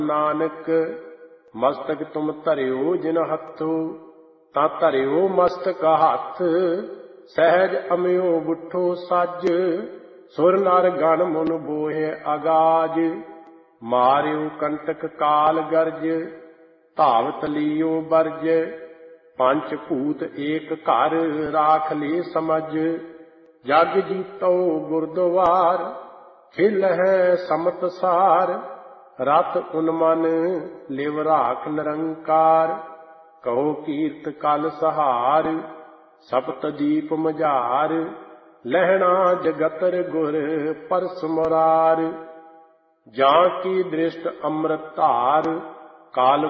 ਨਾਨਕ ਮਸਤਕ ਤੁਮ ਧਰਿਓ ਜਿਨ ਹੱਥੋਂ, ਤਾਂ ਧਰਿਓ ਮਸਤਕ ਹੱਥ ਸਹਿਜ ਅਮਿਓ ਗੁੱਠੋ ਸੱਜ। ਸੁਰ ਨਰ ਗਣ ਮੁਨ ਬੋਹਿ ਅਗਾਜ, ਮਾਰਿਓ ਕੰਟਕ ਕਾਲ ਗਰਜ। ਧਾਵਤ ਲੀਓ ਬਰਜ, ਪੰਚ ਭੂਤ ਏਕ ਘਰ ਰਾਖ ਲੇ ਸਮਝ। ਜਗ ਜੀਤੋ ਗੁਰਦੁਆਰ ਖਿਲਹਿ ਸਮਤ ਸਾਰ। ਰਤ ਉਨ ਮਨ ਲਿਵ ਰਾਖ ਨਿਰੰਕਾਰ, ਕਹੋ ਕੀਰਤ ਕਲ ਸਹਾਰ। ਸਪਤ ਦੀਪ ਮਝਾਰ, ਲਹਿਣਾ ਜਗਤਰ ਗੁਰ ਪਰਸ ਮੁਰਾਰ। ਜਾਂ ਕੀ ਦ੍ਰਿਸ਼ਟ ਅੰਮ੍ਰਿਤ ਧਾਰ, ਕਾਲ